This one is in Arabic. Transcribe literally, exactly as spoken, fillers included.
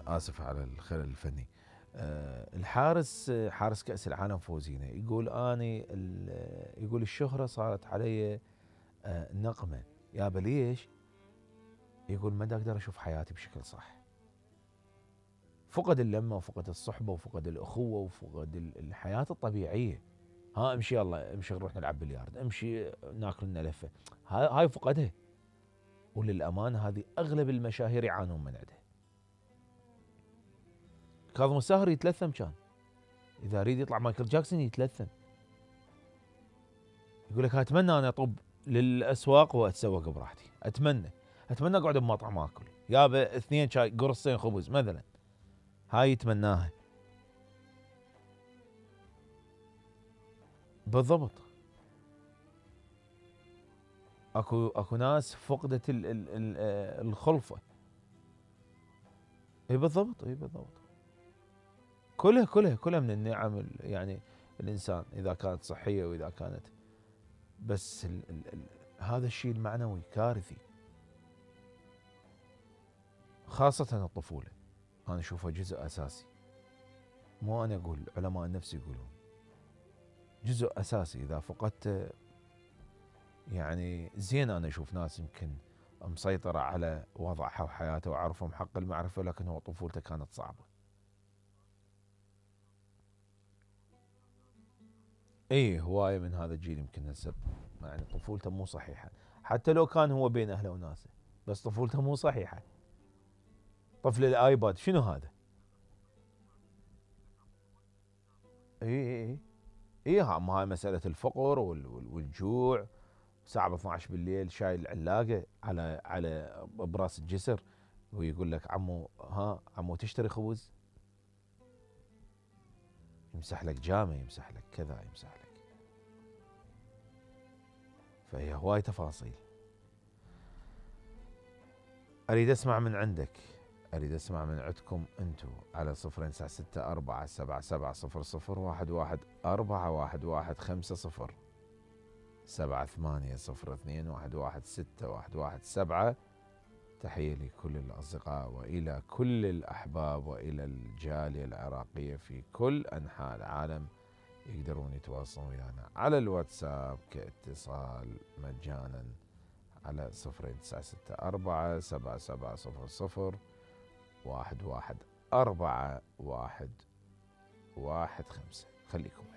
آسف على الخلل الفني. آه، الحارس آه، حارس كأس العالم فوزينا يقول اني ال- يقول الشهرة صارت علي آه، نقمة. يابا ليش؟ يقول ما اقدر اشوف حياتي بشكل صح. فقد اللمة وفقد الصحبة وفقد الأخوة وفقد ال- الحياة الطبيعية. ها امشي يلا امشي نروح نلعب بلياردو، امشي ناكل لنا لفة. هاي هاي فقدها. وللأمانة هذه أغلب المشاهير يعانون من عندها. كاظم الساهر يتلثم كان، إذا يريد يطلع مايكل جاكسون يتلثم. يقول لك اتمنى انا اطب للاسواق واتسوق براحتي، اتمنى اتمنى اقعد بمطعم اكل يابا اثنين شاي قرصين خبز مثلا. هاي يتمناها بالضبط. اكو اكو ناس فقدت ال ال ال آه، الخلفه. اي بالضبط اي بالضبط. كلها كلها كلها من النعم ال- يعني الانسان اذا كانت صحيه واذا كانت، بس ال ال ال هذا الشيء المعنوي كارثي. خاصه الطفوله انا اشوفه جزء اساسي. مو انا اقول، علماء النفس يقولون جزء اساسي. اذا فقدت يعني زين، انا اشوف ناس يمكن مسيطرة على وضعها وحياته وعرفهم حق المعرفة، لكن هو طفولته كانت صعبة. اي هواية من هذا الجيل يمكن هسه يعني طفولته مو صحيحة، حتى لو كان هو بين اهله وناسه، بس طفولته مو صحيحة. طفل الايباد شنو هذا؟ اي اي اي اي ها- ما هاي مسألة الفقر وال- وال- والجوع. الساعة اثنا عشر بالليل شايل العلاقة على على براس الجسر، ويقول لك عمو ها عمو تشتري خبز، يمسح لك جامه، يمسح لك كذا، يمسح لك. فهي هواي تفاصيل. اريد اسمع من عندك، اريد اسمع من عندكم انتم على صفرين تسعة ستة أربعة سبعة سبعة صفر صفر واحد واحد أربعة واحد واحد خمسة صفر سبعة ثمانية صفر اثنين واحد واحد ستة واحد واحد سبعة. تحية لكل الأصدقاء وإلى كل الأحباب وإلى الجالية العراقية في كل أنحاء العالم. يقدرون يتواصلون ويانا على الواتساب كاتصال مجانا على صفرين تسعة ستة أربعة سبعة سبعة صفر صفر واحد واحد أربعة واحد واحد خمسة. خليكم